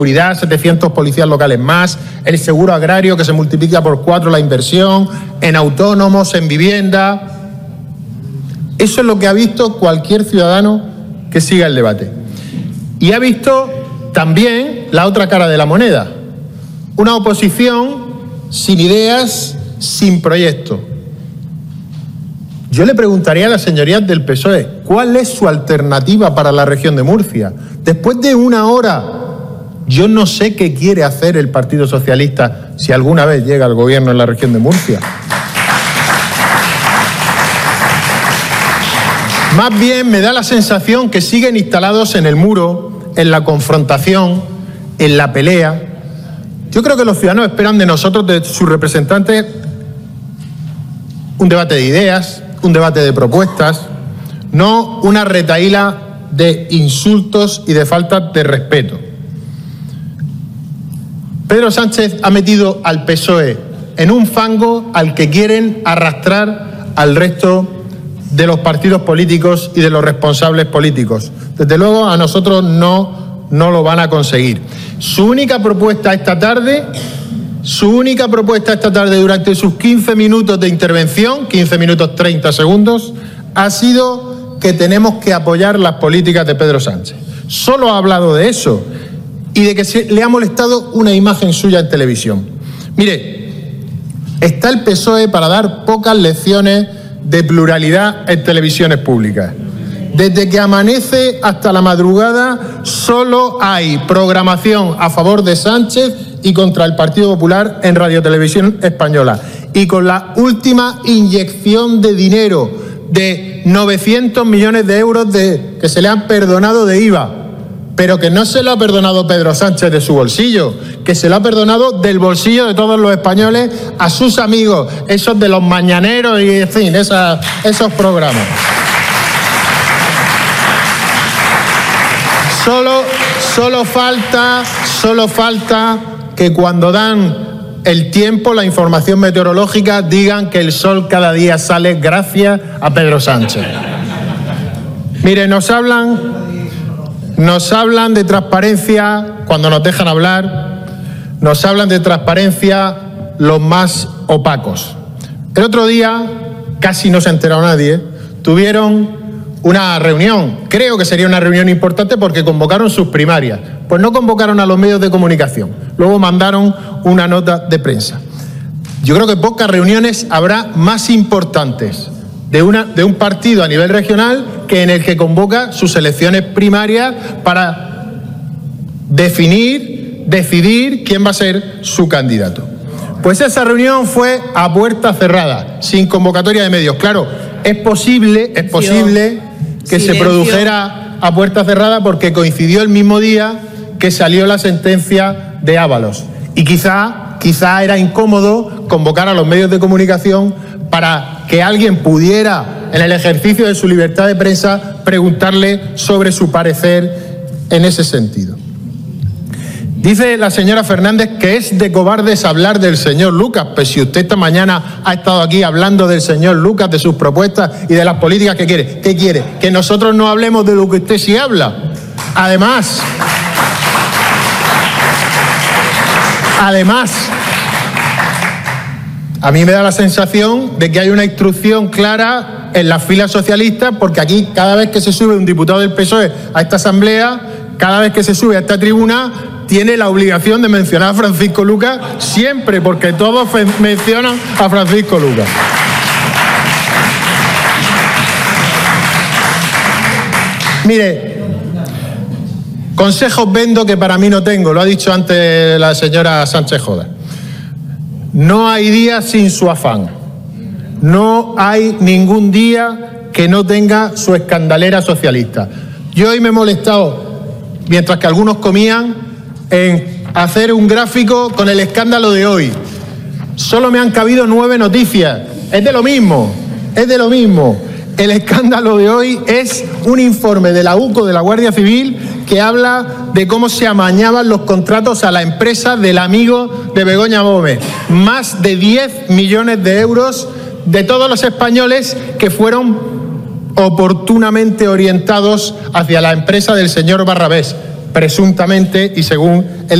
seguridad, 700 policías locales más, el seguro agrario que se multiplica por 4 la inversión, en autónomos, en vivienda. Eso es lo que ha visto cualquier ciudadano que siga el debate. Y ha visto también la otra cara de la moneda, una oposición sin ideas, sin proyecto. Yo le preguntaría a las señorías del PSOE, ¿cuál es su alternativa para la región de Murcia? Después de una hora, yo no sé qué quiere hacer el Partido Socialista si alguna vez llega al gobierno en la región de Murcia. Más bien me da la sensación que siguen instalados en el muro, en la confrontación, en la pelea. Yo creo que los ciudadanos esperan de nosotros, de sus representantes, un debate de ideas, un debate de propuestas, no una retahíla de insultos y de falta de respeto. Pedro Sánchez ha metido al PSOE en un fango al que quieren arrastrar al resto de los partidos políticos y de los responsables políticos. Desde luego a nosotros no lo van a conseguir. Su única propuesta esta tarde durante sus 15 minutos de intervención, 15 minutos 30 segundos, ha sido que tenemos que apoyar las políticas de Pedro Sánchez. Solo ha hablado de eso y de que le ha molestado una imagen suya en televisión. Mire, está el PSOE para dar pocas lecciones de pluralidad en televisiones públicas. Desde que amanece hasta la madrugada solo hay programación a favor de Sánchez y contra el Partido Popular en Radio Televisión Española. Y con la última inyección de dinero de 900 millones de euros que se le han perdonado de IVA, pero que no se lo ha perdonado Pedro Sánchez de su bolsillo, que se lo ha perdonado del bolsillo de todos los españoles a sus amigos, esos de los mañaneros y, en fin, esos programas. Solo falta que cuando dan el tiempo, la información meteorológica, digan que el sol cada día sale gracias a Pedro Sánchez. Mire, nos hablan de transparencia cuando nos dejan hablar, nos hablan de transparencia los más opacos. El otro día, casi no se ha enterado nadie, tuvieron una reunión, creo que sería una reunión importante porque convocaron sus primarias, pues no convocaron a los medios de comunicación, luego mandaron una nota de prensa. Yo creo que pocas reuniones habrá más importantes de un partido a nivel regional que en el que convoca sus elecciones primarias para decidir quién va a ser su candidato. Pues esa reunión fue a puerta cerrada, sin convocatoria de medios. Claro, es posible que se produjera a puerta cerrada porque coincidió el mismo día que salió la sentencia de Ábalos. Y quizá era incómodo convocar a los medios de comunicación para que alguien pudiera, en el ejercicio de su libertad de prensa, preguntarle sobre su parecer en ese sentido. Dice la señora Fernández que es de cobardes hablar del señor Lucas. Pues si usted esta mañana ha estado aquí hablando del señor Lucas, de sus propuestas y de las políticas que quiere. ¿Qué quiere? Que nosotros no hablemos de lo que usted sí habla. Además, a mí me da la sensación de que hay una instrucción clara en las filas socialistas, porque aquí cada vez que se sube un diputado del PSOE a esta asamblea, cada vez que se sube a esta tribuna, tiene la obligación de mencionar a Francisco Lucas siempre, porque todos mencionan a Francisco Lucas. Mire, consejos vendo que para mí no tengo, lo ha dicho antes la señora Sánchez Joda. No hay día sin su afán. No hay ningún día que no tenga su escandalera socialista. Yo hoy me he molestado, mientras que algunos comían, en hacer un gráfico con el escándalo de hoy. Solo me han cabido 9 noticias. Es de lo mismo. El escándalo de hoy es un informe de la UCO, de la Guardia Civil, que habla de cómo se amañaban los contratos a la empresa del amigo de Begoña Gómez. Más de 10 millones de euros de todos los españoles que fueron oportunamente orientados hacia la empresa del señor Barrabés. presuntamente y según el